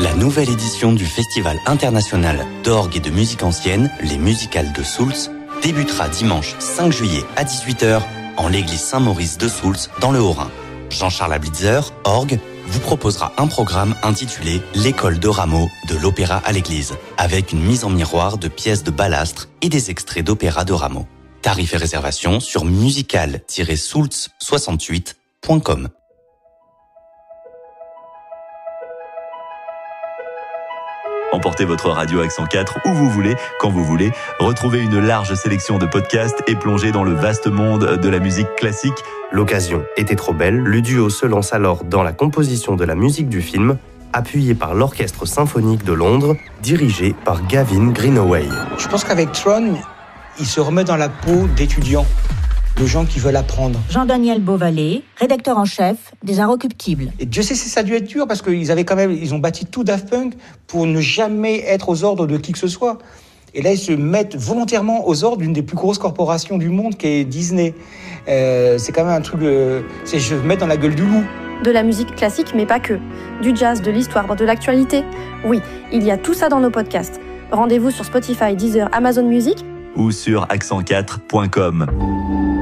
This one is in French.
La nouvelle édition du Festival international d'orgue et de musique ancienne, les musicales de Soultz, débutera dimanche 5 juillet à 18h en l'église Saint-Maurice de Soultz dans le Haut-Rhin. Jean-Charles Ablitzer, orgue, vous proposera un programme intitulé L'école de Rameau de l'opéra à l'église, avec une mise en miroir de pièces de Ballastre et des extraits d'opéra de Rameau. Tarifs et réservations sur musical-soultz68.com. Emportez votre radio Accent 4 où vous voulez, quand vous voulez. Retrouvez une large sélection de podcasts et plongez dans le vaste monde de la musique classique. L'occasion était trop belle, le duo se lance alors dans la composition de la musique du film, appuyé par l'Orchestre Symphonique de Londres, dirigé par Gavin Greenaway. Je pense qu'avec Tron, il se remet dans la peau d'étudiants, de gens qui veulent apprendre. Jean-Daniel Beauvalet, rédacteur en chef des Inrecuptibles. Et Dieu sait si ça a dû être dur parce ils ont bâti tout Daft Punk pour ne jamais être aux ordres de qui que ce soit. Et là, ils se mettent volontairement aux ordres d'une des plus grosses corporations du monde, qui est Disney. C'est quand même un truc, c'est je me mets dans la gueule du loup. De la musique classique, mais pas que. Du jazz, de l'histoire, de l'actualité. Oui, il y a tout ça dans nos podcasts. Rendez-vous sur Spotify, Deezer, Amazon Music ou sur accent4.com.